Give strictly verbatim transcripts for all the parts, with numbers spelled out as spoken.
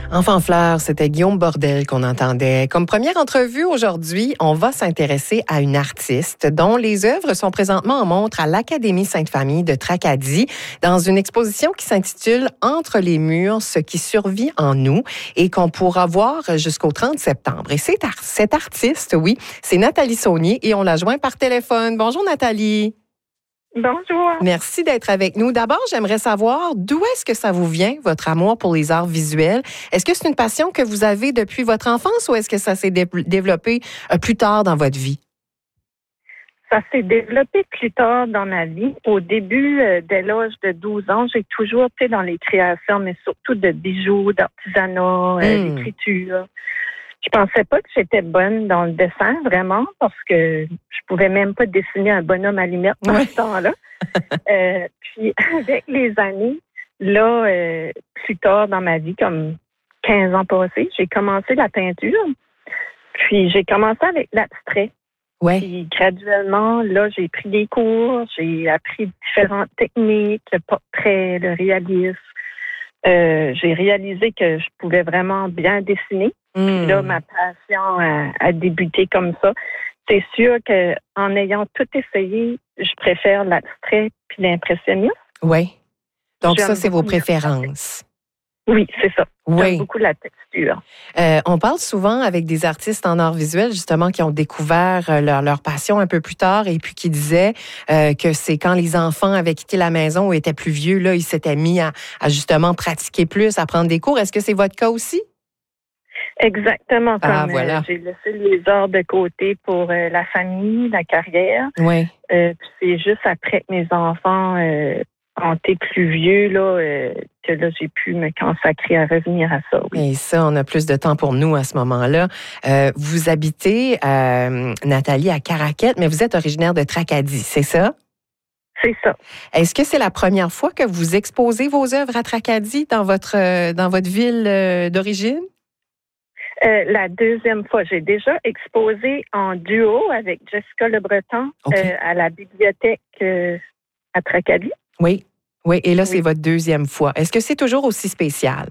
Enfant fleur, c'était Guillaume Bordel qu'on entendait. Comme première entrevue aujourd'hui, on va s'intéresser à une artiste dont les œuvres sont présentement en montre à l'Académie Sainte-Famille de Tracadie dans une exposition qui s'intitule « Entre les murs, ce qui survit en nous » et qu'on pourra voir jusqu'au trente septembre. Et c'est ar- cette artiste, oui, c'est Nathalie Saunier et on la joint par téléphone. Bonjour Nathalie. Bonjour. Merci d'être avec nous. D'abord, j'aimerais savoir d'où est-ce que ça vous vient, votre amour pour les arts visuels. Est-ce que c'est une passion que vous avez depuis votre enfance ou est-ce que ça s'est dé- développé euh, plus tard dans votre vie? Ça s'est développé plus tard dans ma vie. Au début, euh, dès l'âge de douze ans, j'ai toujours été dans les créations, mais surtout de bijoux, d'artisanat, euh, Mm. d'écriture. Je pensais pas que j'étais bonne dans le dessin, vraiment, parce que je pouvais même pas dessiner un bonhomme à lunettes dans Ouais. ce temps-là. euh, puis, avec les années, là, euh, plus tard dans ma vie, comme quinze ans passés, j'ai commencé la peinture. Puis, j'ai commencé avec l'abstrait. Ouais. Puis, graduellement, là, j'ai pris des cours, j'ai appris différentes techniques, le portrait, le réalisme. Euh, j'ai réalisé que je pouvais vraiment bien dessiner. Puis là, ma passion a, a débuté comme ça. C'est sûr qu'en ayant tout essayé, je préfère l'abstrait puis l'impressionnisme. Oui. Donc J'aime ça, c'est vos beaucoup préférences. Oui, c'est ça. Oui. J'aime beaucoup la texture. Euh, on parle souvent avec des artistes en arts visuels, justement, qui ont découvert euh, leur, leur passion un peu plus tard et puis qui disaient euh, que c'est quand les enfants avaient quitté la maison ou étaient plus vieux, là, ils s'étaient mis à, à justement pratiquer plus, à prendre des cours. Est-ce que c'est votre cas aussi? Exactement. Comme Ah, voilà. euh, j'ai laissé les arts de côté pour euh, la famille, la carrière. Oui. Euh, puis c'est juste après que mes enfants euh, ont été plus vieux là, euh, que là, j'ai pu me consacrer à revenir à ça. Oui. Et ça, on a plus de temps pour nous à ce moment-là. Euh, vous habitez, euh, Nathalie, à Caraquette, mais vous êtes originaire de Tracadie, c'est ça? C'est ça. Est-ce que c'est la première fois que vous exposez vos œuvres à Tracadie dans votre, euh, dans votre ville euh, d'origine? Euh, la deuxième fois, j'ai déjà exposé en duo avec Jessica Le Breton OK. euh, à la bibliothèque euh, à Tracadie. Oui. Oui, et là, Oui. c'est votre deuxième fois. Est-ce que c'est toujours aussi spécial?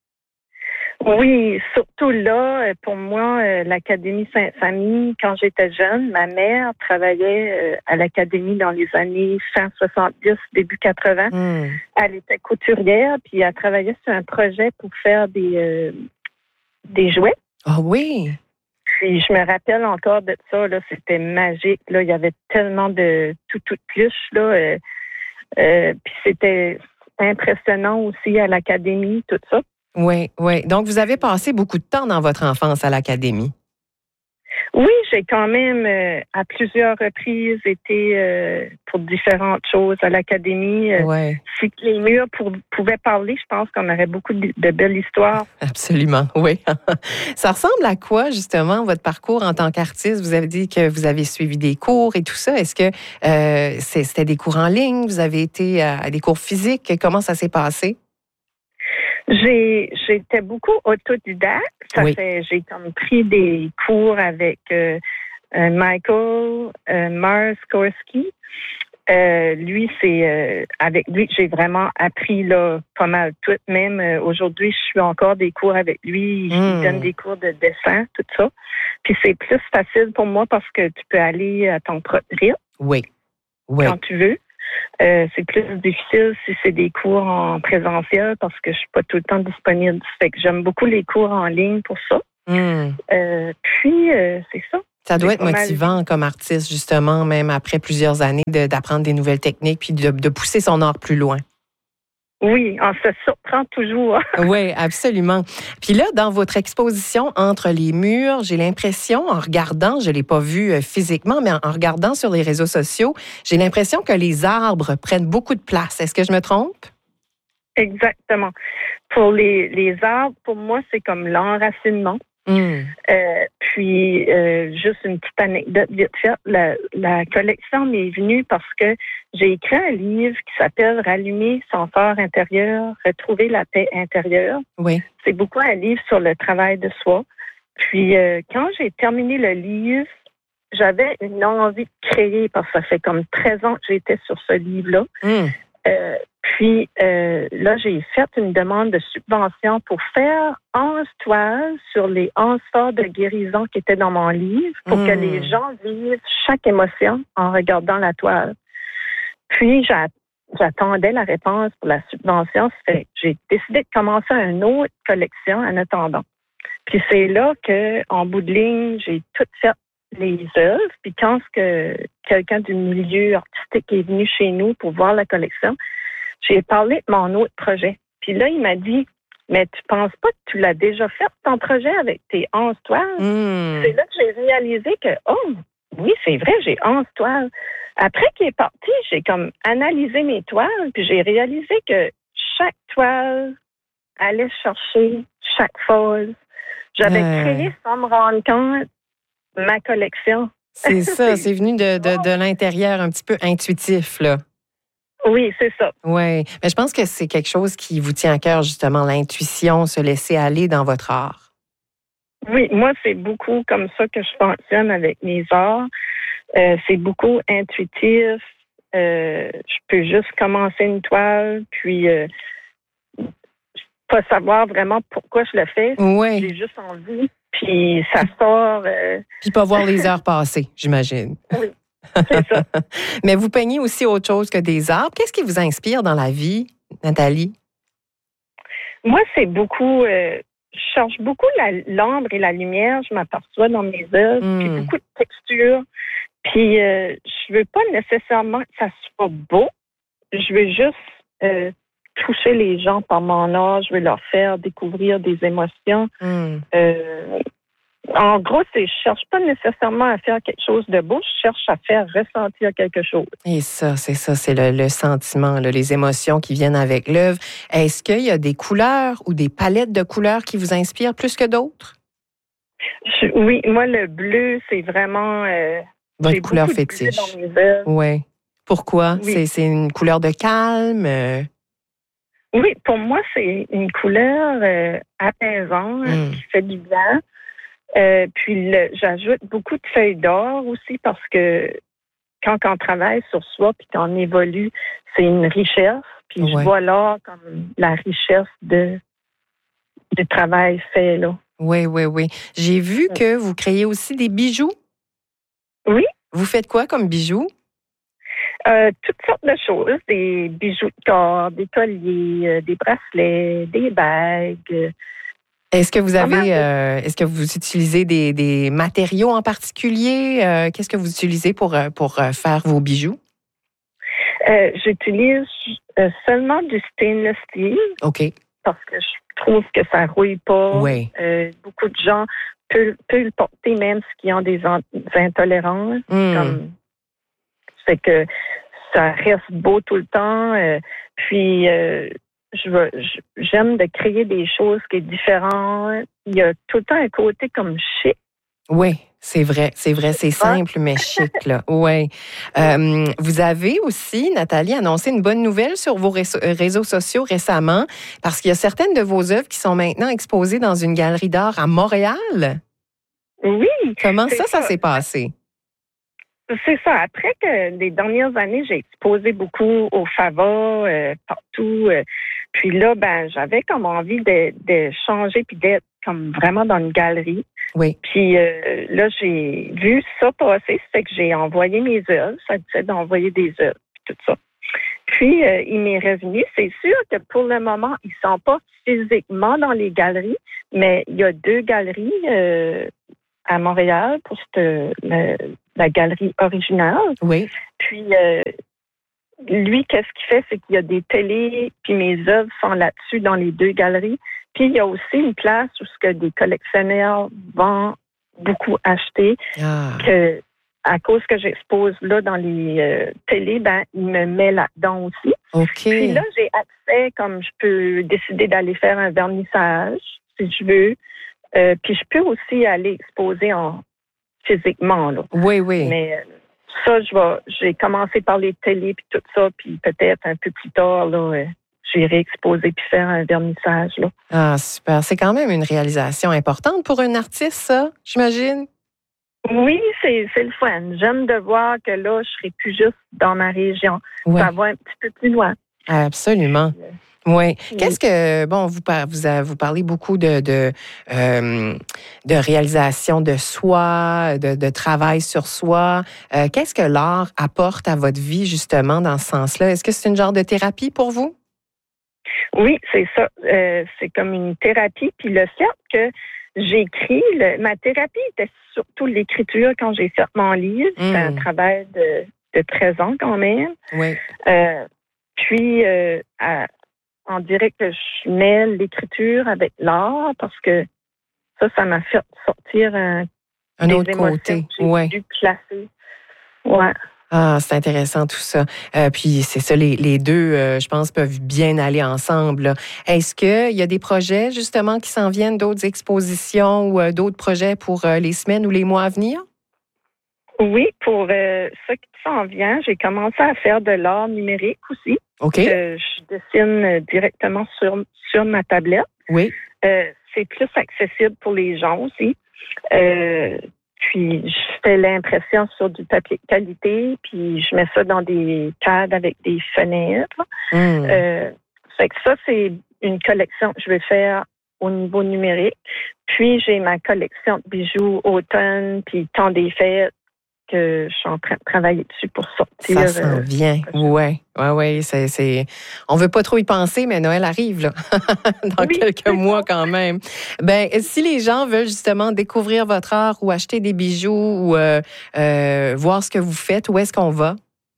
Oui, surtout là, euh, pour moi, euh, l'Académie Sainte-Famille, quand j'étais jeune, ma mère travaillait euh, à l'Académie dans les années fin soixante-dix, début quatre-vingts. Hmm. Elle était couturière, puis elle travaillait sur un projet pour faire des, euh, des jouets. Ah oui? Puis je me rappelle encore de ça, là, c'était magique. Là, il y avait tellement de tout tout pluches, là. Euh, euh, puis c'était impressionnant aussi à l'académie, tout ça. Oui, oui. Donc, vous avez passé beaucoup de temps dans votre enfance à l'Académie. Oui, j'ai quand même euh, à plusieurs reprises été euh, pour différentes choses à l'académie. Euh, Oui, Si les murs pour, pouvaient parler, je pense qu'on aurait beaucoup de, de belles histoires. absolument, oui. Ça ressemble à quoi, justement, votre parcours en tant qu'artiste? Vous avez dit que vous avez suivi des cours et tout ça. Est-ce que euh, c'est- c'était des cours en ligne? Vous avez été à des cours physiques? Comment ça s'est passé? J'ai j'étais beaucoup autodidacte. Ça Oui. fait j'ai comme pris des cours avec euh, euh, Michael euh, Mars Korsky. Euh, lui, c'est euh, avec lui que j'ai vraiment appris là pas mal tout. Même euh, aujourd'hui, je suis encore des cours avec lui. Il Mm. donne des cours de dessin, tout ça. Puis c'est plus facile pour moi parce que tu peux aller à ton propre rythme Oui, oui. quand tu veux. Euh, c'est plus difficile si c'est des cours en présentiel parce que je suis pas tout le temps disponible. Fait que j'aime beaucoup les cours en ligne pour ça. Mm. Euh, puis, euh, c'est ça. Ça doit C'est être pas mal. motivant comme artiste, justement, même après plusieurs années, de- d'apprendre des nouvelles techniques puis de, de pousser son art plus loin. Oui, on se surprend toujours. Oui, absolument. Puis là, dans votre exposition Entre les murs, j'ai l'impression, en regardant, je ne l'ai pas vu euh, physiquement, mais en, en regardant sur les réseaux sociaux, j'ai l'impression que les arbres prennent beaucoup de place. Est-ce que je me trompe? Exactement. Pour les, les arbres, pour moi, c'est comme l'enracinement. Mm. Euh, puis, euh, juste une petite anecdote vite fait, la, la collection m'est venue parce que j'ai écrit un livre qui s'appelle « Rallumer son fort intérieur, retrouver la paix intérieure ». Oui. C'est beaucoup un livre sur le travail de soi. Puis, euh, quand j'ai terminé le livre, j'avais une envie de créer parce que ça fait comme treize ans que j'étais sur ce livre-là. Mm. Euh, Puis euh, là, j'ai fait une demande de subvention pour faire onze toiles sur les onze sorts de guérison qui étaient dans mon livre pour mmh. que les gens vivent chaque émotion en regardant la toile. Puis, j'attendais la réponse pour la subvention. J'ai décidé de commencer une autre collection en attendant. Puis c'est là qu'en bout de ligne, j'ai tout fait les œuvres. Puis quand que quelqu'un du milieu artistique est venu chez nous pour voir la collection, j'ai parlé de mon autre projet. Puis là, il m'a dit, mais tu penses pas que tu l'as déjà fait, ton projet, avec tes onze toiles? Mm. C'est là que j'ai réalisé que, oh, oui, c'est vrai, j'ai onze toiles. Après qu'il est parti, j'ai comme analysé mes toiles, puis j'ai réalisé que chaque toile allait chercher chaque phase. J'avais euh... créé, sans me rendre compte, ma collection. C'est ça, c'est venu de, de, de l'intérieur, un petit peu intuitif, là. Oui, c'est ça. Oui, mais je pense que c'est quelque chose qui vous tient à cœur, justement, l'intuition, se laisser aller dans votre art. Oui, moi, c'est beaucoup comme ça que je fonctionne avec mes arts. Euh, c'est beaucoup intuitif. Euh, je peux juste commencer une toile, puis euh, pas savoir vraiment pourquoi je le fais. Oui. J'ai juste envie, puis ça sort. Euh... Puis pas voir les heures passer, j'imagine. Oui. C'est ça. Mais vous peignez aussi autre chose que des arbres. Qu'est-ce qui vous inspire dans la vie, Nathalie? Moi, c'est beaucoup... Euh, je cherche beaucoup la, l'ombre et la lumière. Je m'aperçois dans mes œuvres. Mm. Puis beaucoup de textures. Puis euh, je veux pas nécessairement que ça soit beau. Je veux juste euh, toucher les gens par mon art. Je veux leur faire découvrir des émotions. Mm. Euh, En gros, c'est, je cherche pas nécessairement à faire quelque chose de beau, je cherche à faire ressentir quelque chose. Et ça, c'est ça, c'est le, le sentiment, là, les émotions qui viennent avec l'œuvre. Est-ce qu'il y a des couleurs ou des palettes de couleurs qui vous inspirent plus que d'autres? Je, oui, moi, le bleu, c'est vraiment... Euh, Votre couleur fétiche. Oui. Pourquoi? Oui. C'est, c'est une couleur de calme? Euh... Oui, pour moi, c'est une couleur euh, apaisante, mm. qui fait du bien. Euh, puis le, j'ajoute beaucoup de feuilles d'or aussi parce que quand on travaille sur soi puis qu'on évolue, c'est une richesse. Puis ouais. Je vois l'or comme la richesse de, du travail fait là. Oui, oui, oui. J'ai vu que vous créez aussi des bijoux. Oui. Vous faites quoi comme bijoux? Euh, toutes sortes de choses. Des bijoux de corps, des colliers, euh, des bracelets, des bagues. Est-ce que vous avez, euh, est-ce que vous utilisez des, des matériaux en particulier? Euh, qu'est-ce que vous utilisez pour, pour faire vos bijoux? Euh, j'utilise euh, seulement du stainless steel. OK. Parce que je trouve que ça rouille pas. Oui. Euh, beaucoup de gens peuvent, peuvent le porter même s'ils ont des, en, des intolérances. Mm. Comme, c'est que ça reste beau tout le temps. Euh, puis, euh, Je veux, j'aime de créer des choses qui sont différentes. Il y a tout le temps un côté comme chic. Oui, c'est vrai, c'est vrai, c'est simple mais chic, là. Oui. Euh, vous avez aussi, Nathalie, annoncé une bonne nouvelle sur vos réseaux sociaux récemment parce qu'il y a certaines de vos œuvres qui sont maintenant exposées dans une galerie d'art à Montréal. Oui. Comment ça, ça, ça s'est passé? C'est ça. Après que les dernières années, j'ai exposé beaucoup au Fava, euh, partout. Euh, puis là, ben, j'avais comme envie de, de changer puis d'être comme vraiment dans une galerie. Oui. Puis euh, là, j'ai vu ça passer, c'est que j'ai envoyé mes œuvres. Ça disait d'envoyer des œuvres, tout ça. Puis euh, il m'est revenu. C'est sûr que pour le moment, ils sont pas physiquement dans les galeries, mais il y a deux galeries euh, à Montréal pour cette, la, la galerie originale. Oui. Puis euh, lui, qu'est-ce qu'il fait, c'est qu'il y a des télés, puis mes œuvres sont là-dessus dans les deux galeries. Puis il y a aussi une place où ce que des collectionneurs vont beaucoup acheter, ah. que à cause que j'expose là dans les euh, télés, ben il me met là-dedans aussi. Okay. Puis là, j'ai accès, comme je peux décider d'aller faire un vernissage si je veux. Euh, puis je peux aussi aller exposer en physiquement là. Oui, oui. Mais euh, ça, je vais, j'ai commencé par les télés puis tout ça, puis peut-être un peu plus tard là, euh, j'irai exposer puis faire un vernissage là. Ah super, c'est quand même une réalisation importante pour un artiste, ça, j'imagine. Oui, c'est c'est le fun. J'aime de voir que là, je serai plus juste dans ma région. Ouais. Ça va un petit peu plus loin. Absolument. Oui. Qu'est-ce que, bon, vous, par, vous, vous parlez beaucoup de, de, euh, de réalisation de soi, de, de travail sur soi. Euh, qu'est-ce que l'art apporte à votre vie, justement, dans ce sens-là? Est-ce que c'est une genre de thérapie pour vous? Oui, c'est ça. Euh, c'est comme une thérapie. Puis le fait que j'écris, le, ma thérapie était surtout l'écriture quand j'ai fait mon livre. Mmh. C'est un travail de, de treize ans quand même. Oui. Euh, puis, euh, à, on dirait que je mêle l'écriture avec l'art parce que ça, ça m'a fait sortir un, un autre côté. J'ai ouais. dû placer. Ouais. Ah, c'est intéressant tout ça. Euh, puis c'est ça, les, les deux, euh, je pense, peuvent bien aller ensemble. Là. Est-ce qu'il y a des projets, justement, qui s'en viennent, d'autres expositions ou euh, d'autres projets pour euh, les semaines ou les mois à venir? Oui, pour euh, ça qui s'en vient, j'ai commencé à faire de l'art numérique aussi. OK. Euh, je dessine directement sur, sur ma tablette. Oui. Euh, c'est plus accessible pour les gens aussi. Euh, puis, je fais l'impression sur du papier de qualité, puis je mets ça dans des cadres avec des fenêtres. Mm. Euh, fait que ça, c'est une collection que je vais faire au niveau numérique. Puis, j'ai ma collection de bijoux automne, puis temps des fêtes, que je suis en train de travailler dessus pour sortir. Ça s'en vient, oui. Oui, oui, c'est, c'est... On veut pas trop y penser, mais Noël arrive, là, dans oui. quelques mois quand même. Ben, si les gens veulent justement découvrir votre art ou acheter des bijoux ou euh, euh, voir ce que vous faites, où est-ce qu'on va?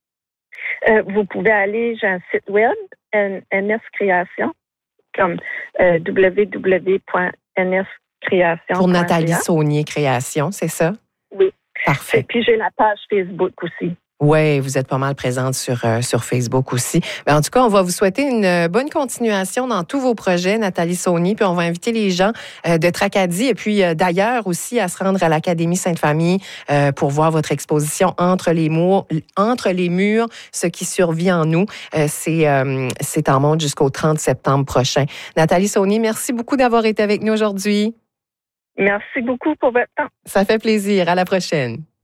Euh, vous pouvez aller, j'ai un site web, N S Création, comme euh, w w w point n s création point c a. Pour Nathalie Saunier Création, c'est ça? Oui. Parfait. Et puis, j'ai la page Facebook aussi. Oui, vous êtes pas mal présente sur, euh, sur Facebook aussi. Ben, en tout cas, on va vous souhaiter une bonne continuation dans tous vos projets, Nathalie Saunier, puis on va inviter les gens euh, de Tracadie et puis euh, d'ailleurs aussi à se rendre à l'Académie Sainte-Famille euh, pour voir votre exposition Entre les murs, entre les murs, ce qui survit en nous. Euh, c'est, euh, c'est en monte jusqu'au trente septembre prochain. Nathalie Saunier, merci beaucoup d'avoir été avec nous aujourd'hui. Merci beaucoup pour votre temps. Ça fait plaisir. À la prochaine.